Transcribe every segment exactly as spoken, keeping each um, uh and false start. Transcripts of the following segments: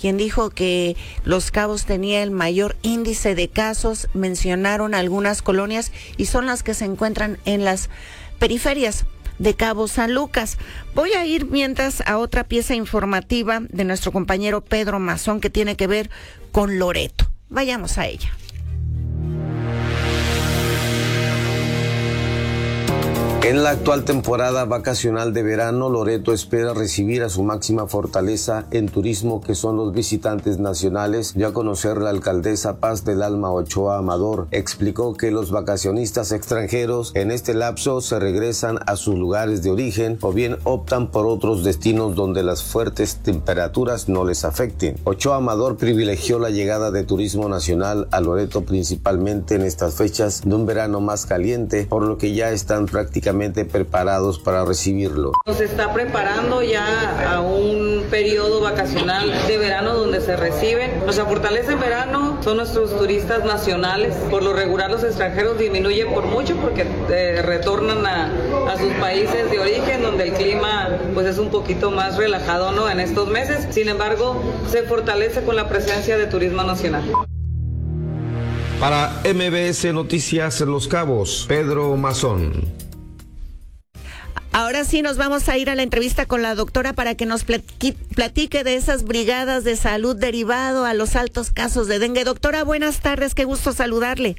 quien dijo que Los Cabos tenía el mayor índice de casos. Mencionaron algunas colonias y son las que se encuentran en las periferias de Cabo San Lucas. Voy a ir mientras a otra pieza informativa de nuestro compañero Pedro Mazón que tiene que ver con Loreto. Vayamos a ella. En la actual temporada vacacional de verano, Loreto espera recibir a su máxima fortaleza en turismo, que son los visitantes nacionales. Ya a conocer, la alcaldesa Paz del Alma Ochoa Amador explicó que los vacacionistas extranjeros en este lapso se regresan a sus lugares de origen o bien optan por otros destinos donde las fuertes temperaturas no les afecten. Ochoa Amador privilegió la llegada de turismo nacional a Loreto principalmente en estas fechas de un verano más caliente, por lo que ya están prácticamente preparados para recibirlo. Nos está preparando ya a un periodo vacacional de verano donde se reciben. Nuestra fortaleza en verano son nuestros turistas nacionales. Por lo regular los extranjeros disminuyen por mucho porque eh, retornan a, a sus países de origen, donde el clima pues es un poquito más relajado, ¿no?, en estos meses. Sin embargo, se fortalece con la presencia de turismo nacional. Para M B S Noticias en Los Cabos, Pedro Mazón. Ahora sí nos vamos a ir a la entrevista con la doctora para que nos platique de esas brigadas de salud derivado a los altos casos de dengue. Doctora, buenas tardes, qué gusto saludarle.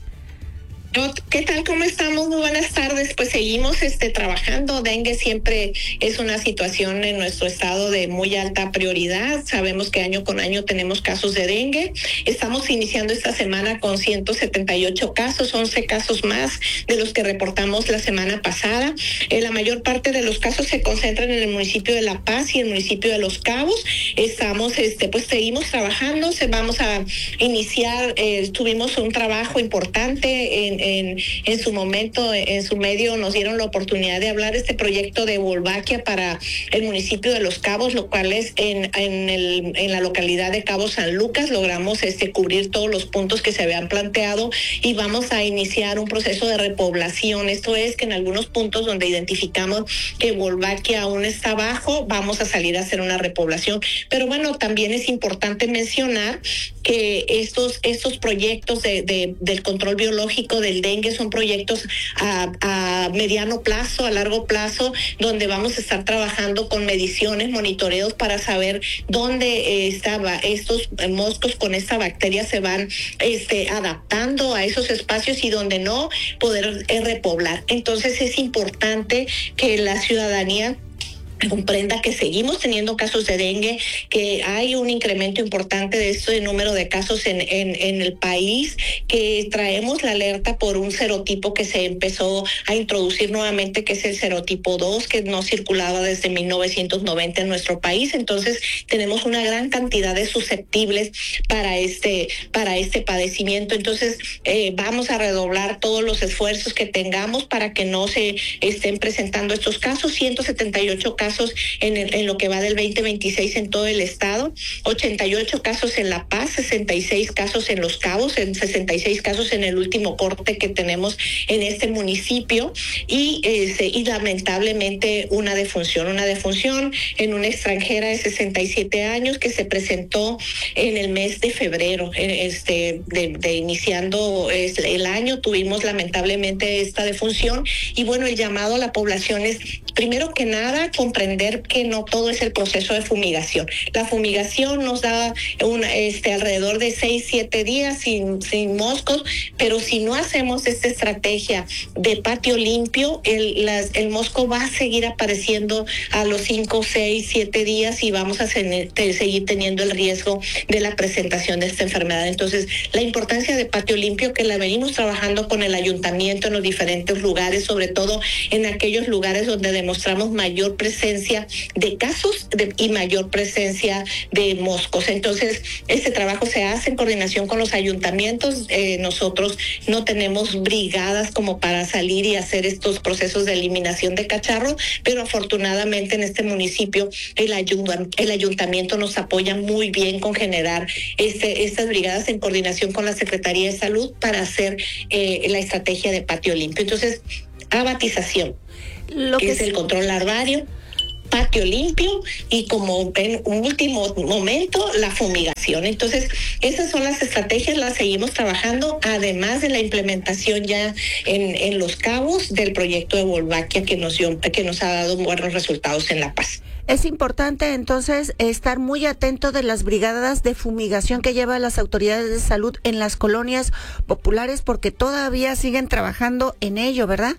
¿Qué tal? ¿Cómo estamos? Muy buenas tardes. Pues seguimos este, trabajando. Dengue siempre es una situación en nuestro estado de muy alta prioridad. Sabemos que año con año tenemos casos de dengue. Estamos iniciando esta semana con ciento setenta y ocho casos, once casos más de los que reportamos la semana pasada. Eh, la mayor parte de los casos se concentran en el municipio de La Paz y el municipio de Los Cabos. Estamos, este, pues seguimos trabajando. Se vamos a iniciar, eh, tuvimos un trabajo importante en En, en su momento, en su medio, nos dieron la oportunidad de hablar este proyecto de Volvaquia para el municipio de Los Cabos, lo cual es en, en, el, en la localidad de Cabo San Lucas. Logramos este, cubrir todos los puntos que se habían planteado y vamos a iniciar un proceso de repoblación. Esto es que en algunos puntos donde identificamos que Volvaquia aún está bajo, vamos a salir a hacer una repoblación. Pero bueno, también es importante mencionar que estos, estos proyectos de, de, del control biológico del dengue son proyectos a, a mediano plazo, a largo plazo, donde vamos a estar trabajando con mediciones, monitoreos para saber dónde eh, estaba estos moscos con esta bacteria se van este, adaptando a esos espacios y donde no, poder eh, repoblar. Entonces es importante que la ciudadanía comprenda que seguimos teniendo casos de dengue, que hay un incremento importante de este número de casos en, en, en el país, que traemos la alerta por un serotipo que se empezó a introducir nuevamente, que es el serotipo dos, que no circulaba desde mil novecientos noventa en nuestro país. Entonces tenemos una gran cantidad de susceptibles para este, para este padecimiento. Entonces eh, vamos a redoblar todos los esfuerzos que tengamos para que no se estén presentando estos casos. ciento setenta y ocho casos en, el, en lo que va del veinte veintiséis en todo el estado, ochenta y ocho casos en La Paz, sesenta y seis casos en Los Cabos, en sesenta y seis casos en el último corte que tenemos en este municipio y, eh, se, y lamentablemente una defunción, una defunción en una extranjera de sesenta y siete años que se presentó en el mes de febrero, este, de, de iniciando el año, tuvimos lamentablemente esta defunción. Y bueno, el llamado a la población es, primero que nada, comprender que no todo es el proceso de fumigación. La fumigación nos da un, este, alrededor de seis, siete días sin, sin moscos, pero si no hacemos esta estrategia de patio limpio, el, las, el mosco va a seguir apareciendo a los cinco, seis, siete días y vamos a tener, te, seguir teniendo el riesgo de la presentación de esta enfermedad. Entonces, la importancia de patio limpio, que la venimos trabajando con el ayuntamiento en los diferentes lugares, sobre todo en aquellos lugares donde demostramos mayor presencia de casos de, y mayor presencia de moscos. Entonces, este trabajo se hace en coordinación con los ayuntamientos. Eh, nosotros no tenemos brigadas como para salir y hacer estos procesos de eliminación de cacharros, pero afortunadamente en este municipio el, ayunt- el ayuntamiento nos apoya muy bien con generar este, estas brigadas en coordinación con la Secretaría de Salud para hacer eh, la estrategia de patio limpio. Entonces, abatización, Lo que, que es el control larvario. patio limpio y como en un último momento la fumigación. Entonces, esas son las estrategias, las seguimos trabajando, además de la implementación ya en, en Los Cabos del proyecto de Volvaquia que nos dio, que nos ha dado buenos resultados en La Paz. Es importante entonces estar muy atento de las brigadas de fumigación que llevan las autoridades de salud en las colonias populares, porque todavía siguen trabajando en ello, ¿verdad?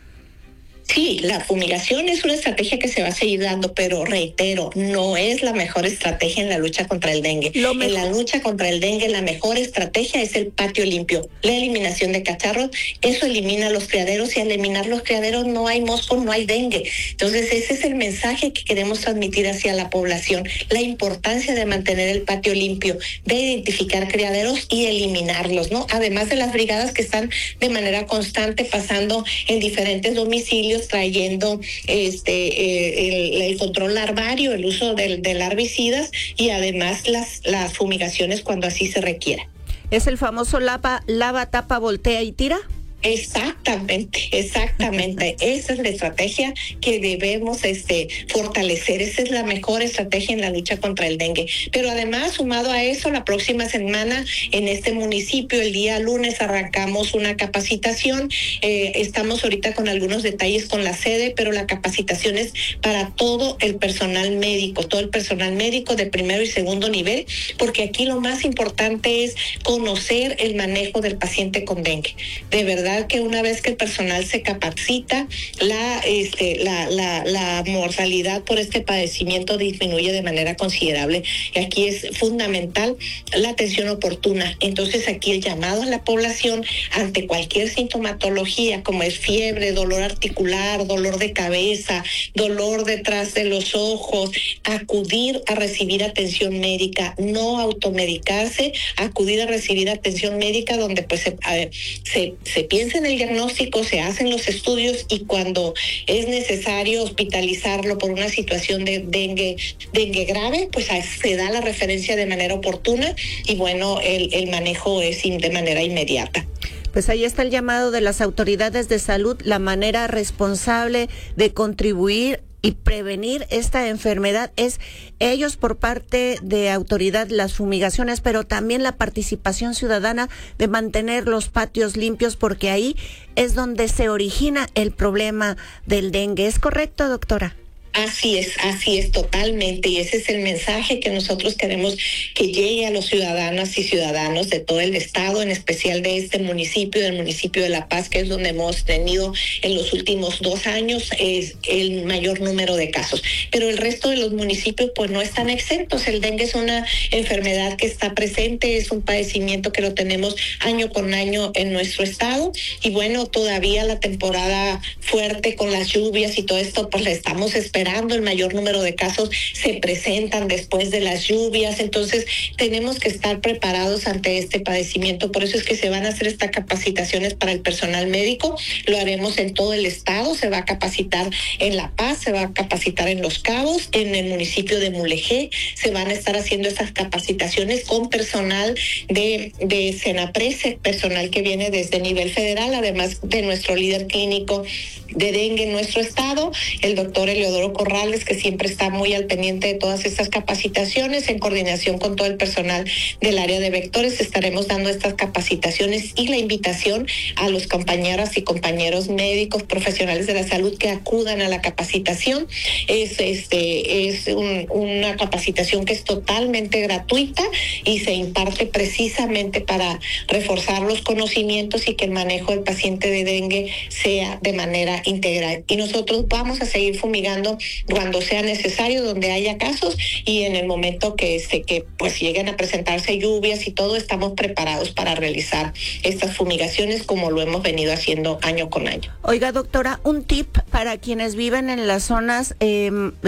Sí, la fumigación es una estrategia que se va a seguir dando, pero reitero, no es la mejor estrategia en la lucha contra el dengue. En la lucha contra el dengue, la mejor estrategia es el patio limpio, la eliminación de cacharros. Eso elimina los criaderos y al eliminar los criaderos no hay moscos, no hay dengue. Entonces ese es el mensaje que queremos transmitir hacia la población, la importancia de mantener el patio limpio, de identificar criaderos y eliminarlos, ¿no? Además de las brigadas que están de manera constante pasando en diferentes domicilios, trayendo este eh, el, el control larvario, el uso del, de larvicidas y además las, las fumigaciones cuando así se requiera. ¿Es el famoso lava, lava, tapa, voltea y tira? Exactamente, exactamente. Esa es la estrategia que debemos este, fortalecer. Esa es la mejor estrategia en la lucha contra el dengue. Pero además, sumado a eso, la próxima semana en este municipio, el día lunes, arrancamos una capacitación. Eh, estamos ahorita con algunos detalles con la sede, pero la capacitación es para todo el personal médico, todo el personal médico de primero y segundo nivel, porque aquí lo más importante es conocer el manejo del paciente con dengue. De verdad que una vez que el personal se capacita, la, este, la, la, la mortalidad por este padecimiento disminuye de manera considerable. Y aquí es fundamental la atención oportuna. Entonces aquí el llamado a la población ante cualquier sintomatología como es fiebre, dolor articular, dolor de cabeza, dolor detrás de los ojos, acudir a recibir atención médica, no automedicarse, acudir a recibir atención médica donde pues se, se, se piensa en el diagnóstico, se hacen los estudios y cuando es necesario hospitalizarlo por una situación de dengue, dengue grave, pues se da la referencia de manera oportuna y bueno, el, el manejo es de manera inmediata. Pues ahí está el llamado de las autoridades de salud, la manera responsable de contribuir y prevenir esta enfermedad es ellos por parte de autoridad, las fumigaciones, pero también la participación ciudadana de mantener los patios limpios, porque ahí es donde se origina el problema del dengue. ¿Es correcto, doctora? Así es, así es totalmente, y ese es el mensaje que nosotros queremos que llegue a los ciudadanos y ciudadanos de todo el estado, en especial de este municipio, del municipio de La Paz, que es donde hemos tenido en los últimos dos años es el mayor número de casos. Pero el resto de los municipios pues no están exentos. El dengue es una enfermedad que está presente, es un padecimiento que lo tenemos año con año en nuestro estado, y bueno, todavía la temporada fuerte con las lluvias y todo esto, pues la estamos esperando. El mayor número de casos se presentan después de las lluvias, entonces tenemos que estar preparados ante este padecimiento. Por eso es que se van a hacer estas capacitaciones para el personal médico. Lo haremos en todo el estado, se va a capacitar en La Paz, se va a capacitar en Los Cabos, en el municipio de Mulegé, se van a estar haciendo estas capacitaciones con personal de, de Senaprese, personal que viene desde nivel federal, además de nuestro líder clínico de dengue en nuestro estado, el doctor Eleodoro Corrales, que siempre está muy al pendiente de todas estas capacitaciones. En coordinación con todo el personal del área de vectores estaremos dando estas capacitaciones y la invitación a los compañeras y compañeros médicos profesionales de la salud que acudan a la capacitación. Es este es un, una capacitación que es totalmente gratuita y se imparte precisamente para reforzar los conocimientos y que el manejo del paciente de dengue sea de manera integral. Y nosotros vamos a seguir fumigando cuando sea necesario, donde haya casos, y en el momento que se que pues lleguen a presentarse lluvias y todo, estamos preparados para realizar estas fumigaciones como lo hemos venido haciendo año con año. Oiga, doctora, un tip para quienes viven en las zonas eh,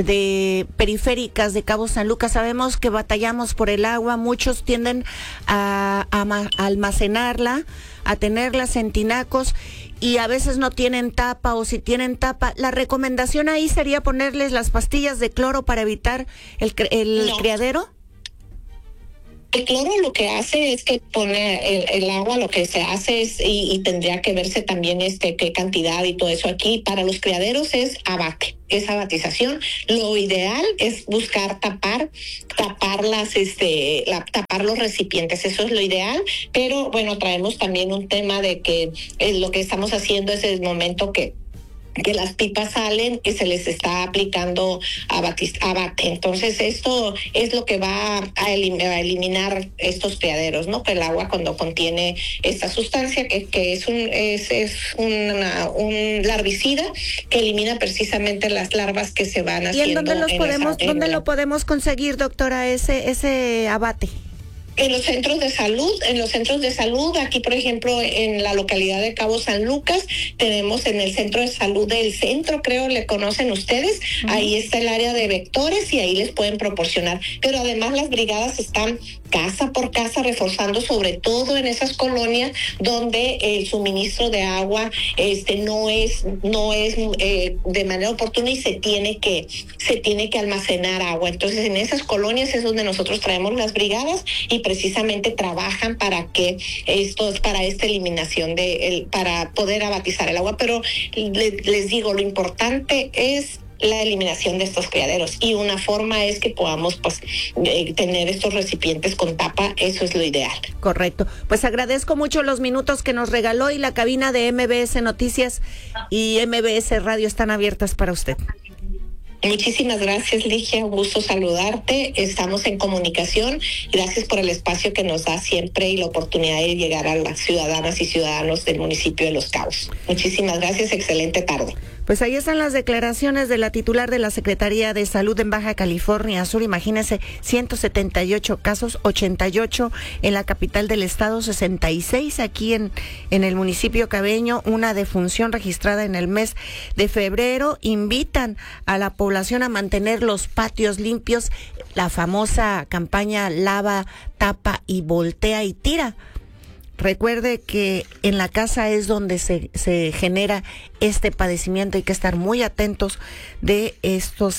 de periféricas de Cabo San Lucas. Sabemos que batallamos por el agua, muchos tienden a, a, a almacenarla, a tenerlas en tinacos, y a veces no tienen tapa, o si tienen tapa, la recomendación ahí sería ponerles las pastillas de cloro para evitar el, el no. criadero. El cloro lo que hace es que pone el, el agua, lo que se hace es, y, y tendría que verse también este qué cantidad y todo eso aquí. Para los criaderos es abate, es abatización. Lo ideal es buscar tapar, tapar las, este, la, tapar los recipientes, eso es lo ideal, pero bueno, traemos también un tema de que eh, lo que estamos haciendo es el momento que que las pipas salen y se les está aplicando abate. Entonces esto es lo que va a, elim a eliminar estos criaderos, ¿no? Que el agua cuando contiene esta sustancia que, que es un es, es una, un larvicida que elimina precisamente las larvas que se van haciendo. ¿Y en dónde los en podemos, esa, dónde en lo podemos conseguir, doctora, ese ese abate? En los centros de salud, en los centros de salud, aquí por ejemplo en la localidad de Cabo San Lucas, tenemos en el centro de salud del centro, creo le conocen ustedes, uh-huh. Ahí está el área de vectores y ahí les pueden proporcionar, pero además las brigadas están casa por casa reforzando sobre todo en esas colonias donde el suministro de agua este no es no es eh, de manera oportuna y se tiene que se tiene que almacenar agua. Entonces en esas colonias es donde nosotros traemos las brigadas y precisamente trabajan para que esto es para esta eliminación de el, para poder abatizar el agua, pero le, les digo, lo importante es la eliminación de estos criaderos y una forma es que podamos pues eh, tener estos recipientes con tapa, eso es lo ideal. Correcto, pues agradezco mucho los minutos que nos regaló y la cabina de M B S Noticias y M B S Radio están abiertas para usted. Muchísimas gracias, Ligia, un gusto saludarte, estamos en comunicación, gracias por el espacio que nos da siempre y la oportunidad de llegar a las ciudadanas y ciudadanos del municipio de Los Cabos. Muchísimas gracias, excelente tarde. Pues ahí están las declaraciones de la titular de la Secretaría de Salud en Baja California Sur. Imagínense, ciento setenta y ocho casos, ochenta y ocho en la capital del estado, sesenta y seis aquí en, en el municipio cabeño, una defunción registrada en el mes de febrero. Invitan a la población a mantener los patios limpios, la famosa campaña lava, tapa y voltea y tira. Recuerde que en la casa es donde se, se genera este padecimiento. Hay que estar muy atentos de estos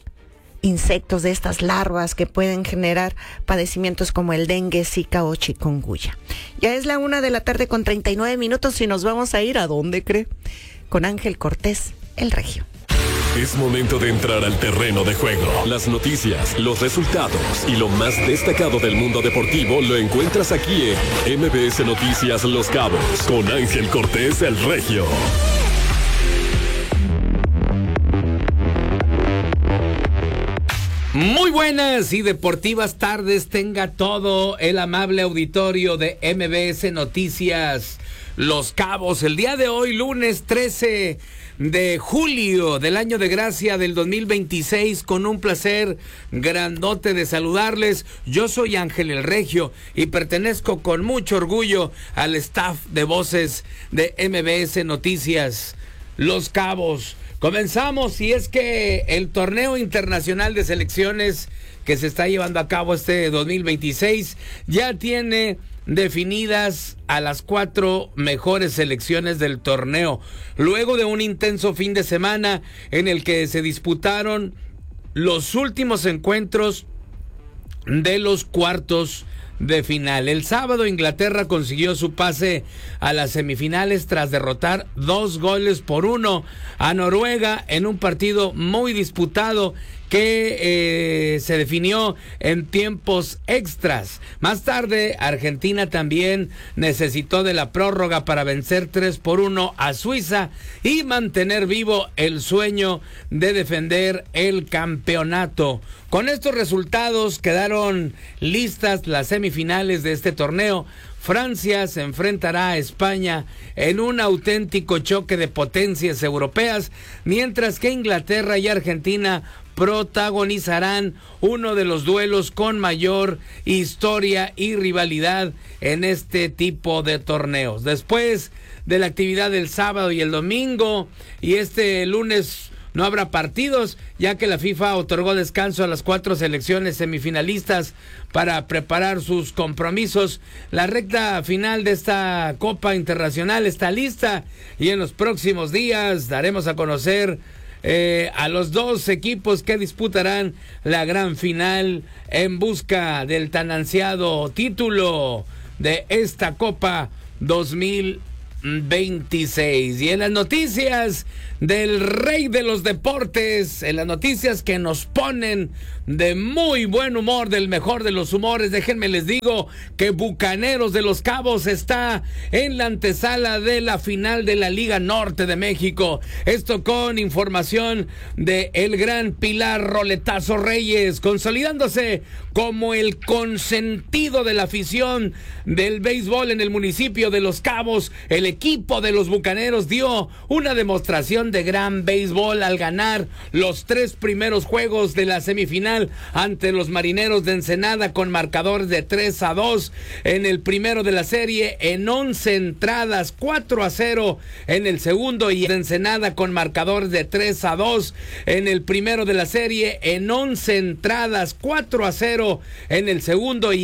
insectos, de estas larvas que pueden generar padecimientos como el dengue, zika o chikungunya. Ya es la una de la tarde con treinta y nueve minutos y nos vamos a ir ¿a dónde cree? Con Ángel Cortés, el Regio. Es momento de entrar al terreno de juego. Las noticias, los resultados y lo más destacado del mundo deportivo lo encuentras aquí en M B S Noticias Los Cabos con Ángel Cortés, el Regio. Muy buenas y deportivas tardes tenga todo el amable auditorio de M B S Noticias Los Cabos. El día de hoy, lunes trece de julio del año de gracia del dos mil veintiséis, con un placer grandote de saludarles. Yo soy Ángel el Regio y pertenezco con mucho orgullo al staff de voces de M B S Noticias Los Cabos. Comenzamos, y es que el torneo internacional de selecciones que se está llevando a cabo este dos mil veintiséis ya tiene definidas a las cuatro mejores selecciones del torneo, luego de un intenso fin de semana en el que se disputaron los últimos encuentros de los cuartos de final. El sábado Inglaterra consiguió su pase a las semifinales tras derrotar dos goles por uno a Noruega en un partido muy disputado que eh, se definió en tiempos extras. Más tarde, Argentina también necesitó de la prórroga para vencer tres por uno a Suiza y mantener vivo el sueño de defender el campeonato. Con estos resultados quedaron listas las semifinales de este torneo. Francia se enfrentará a España en un auténtico choque de potencias europeas, mientras que Inglaterra y Argentina protagonizarán uno de los duelos con mayor historia y rivalidad en este tipo de torneos. Después de la actividad del sábado y el domingo, y este lunes no habrá partidos, ya que la FIFA otorgó descanso a las cuatro selecciones semifinalistas para preparar sus compromisos. La recta final de esta Copa Internacional está lista y en los próximos días daremos a conocer eh, a los dos equipos que disputarán la gran final en busca del tan ansiado título de esta Copa dos mil veintiséis. Y en las noticias del rey de los deportes, en las noticias que nos ponen de muy buen humor, del mejor de los humores, déjenme les digo que Bucaneros de Los Cabos está en la antesala de la final de la Liga Norte de México. Esto con información de el gran Pilar Roletazo Reyes, consolidándose como el consentido de la afición del béisbol en el municipio de Los Cabos. El equipo de los Bucaneros dio una demostración de gran béisbol al ganar los tres primeros juegos de la semifinal ante los Marineros de Ensenada con marcadores de tres a dos en el primero de la serie, en once entradas, cuatro a cero en el segundo, y de Ensenada con marcadores de tres a dos en el primero de la serie, en once entradas, cuatro a cero en el segundo, y